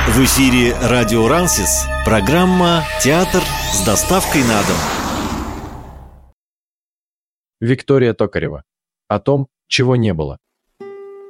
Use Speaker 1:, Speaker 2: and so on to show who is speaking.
Speaker 1: В эфире радио Рансис. Программа «Театр с доставкой на дом».
Speaker 2: Виктория Токарева. О том, чего не было.